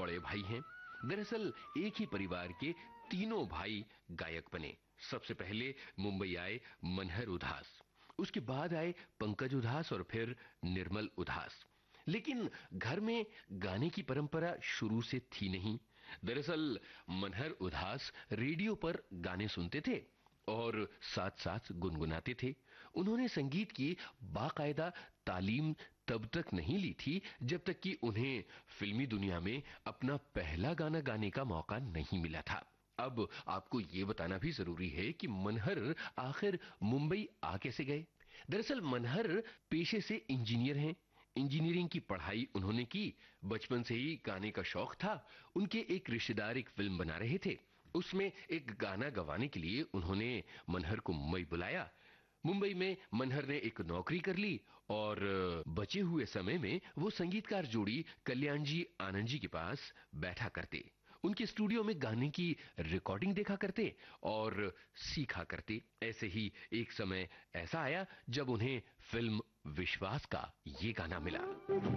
बड़े भाई हैं। दरअसल एक ही परिवार के तीनों भाई गायक बने। सबसे पहले मुंबई आए मनहर उधास, उसके बाद आए पंकज उधास और फिर निर्मल उधास। लेकिन घर में गाने की परंपरा शुरू से थी नहीं। दरअसल मनहर उधास रेडियो पर गाने सुनते थे और साथ साथ गुनगुनाते थे। उन्होंने संगीत की बाकायदा तालीम तब तक नहीं ली थी जब तक कि उन्हें फिल्मी दुनिया में अपना पहला गाना गाने का मौका नहीं मिला था। अब आपको ये बताना भी जरूरी है कि मनहर आखिर मुंबई आ कैसे गए। दरअसल मनहर पेशे से इंजीनियर हैं। इंजीनियरिंग की पढ़ाई उन्होंने की। बचपन से ही गाने का शौक था। उनके एक रिश्तेदार एक फिल्म बना रहे थे, उसमें एक गाना गवाने के लिए उन्होंने मनहर को मुंबई बुलाया। मुंबई में मनहर ने एक नौकरी कर ली और बचे हुए समय में वो संगीतकार जोड़ी कल्याण जी आनंद जी के पास बैठा करते। उनके स्टूडियो में गाने की रिकॉर्डिंग देखा करते और सीखा करते। ऐसे ही एक समय ऐसा आया जब उन्हें फिल्म विश्वास का ये गाना मिला।